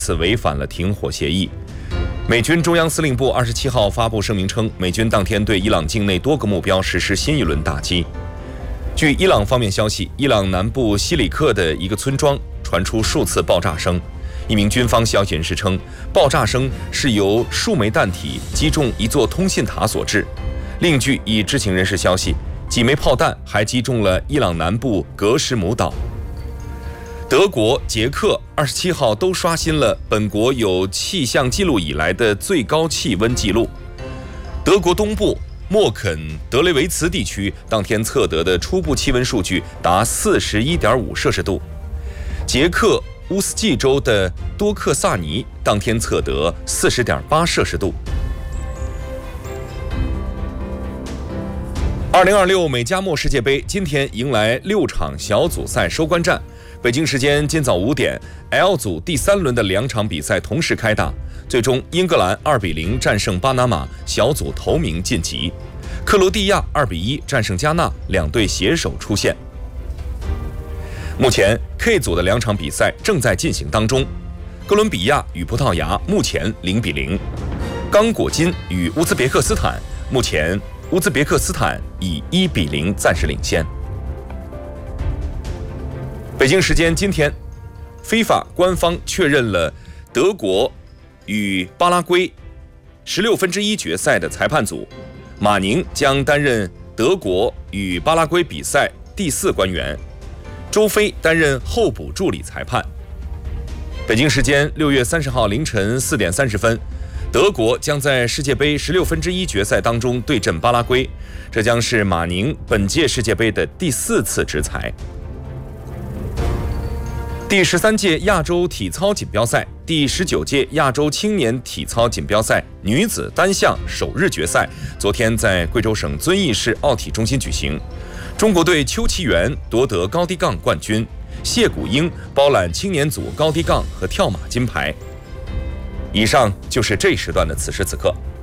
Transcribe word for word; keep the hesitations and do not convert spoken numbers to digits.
此违反了停火协议。美军中央司令部二十七号发布声明称，美军当天对伊朗境内多个目标实施新一轮打击。据伊朗方面消息，伊朗南部西里克的一个村庄传出数次爆炸声。一名军方消息人士称，爆炸声是由数枚弹体击中一座通信塔所致。另据一知情人士消息，几枚炮弹还击中了伊朗南部格什姆岛。德国、捷克二十七号都刷新了本国有气象记录以来的最高气温记录。德国东部默肯德雷维茨地区当天测得的初步气温数据达 四十一点五摄氏度。捷克乌斯季州的多克萨尼当天测得 四十点八摄氏度。二零二六美加墨世界杯今天迎来六场小组赛收官战。北京时间今早五点 ，L 组第三轮的两场比赛同时开打，最终英格兰二比零战胜巴拿马，小组头名晋级；克罗地亚二比一战胜加纳，两队携手出线。目前 K 组的两场比赛正在进行当中，哥伦比亚与葡萄牙目前零比零，刚果金与乌兹别克斯坦目前乌兹别克斯坦以一比零暂时领先。北京时间今天 ，FIFA 官方确认了德国与巴拉圭十六分之一决赛的裁判组，马宁将担任德国与巴拉圭比赛第四官员，周飞担任候补助理裁判。北京时间六月三十号凌晨四点三十分，德国将在世界杯十六分之一决赛当中对阵巴拉圭，这将是马宁本届世界杯的第四次执裁。第十三届亚洲体操锦标赛、第十九届亚洲青年体操锦标赛女子单项首日决赛，昨天在贵州省遵义市奥体中心举行。中国队邱其元夺得高低杠冠军，谢谷英包揽青年组高低杠和跳马金牌。以上就是这时段的此时此刻。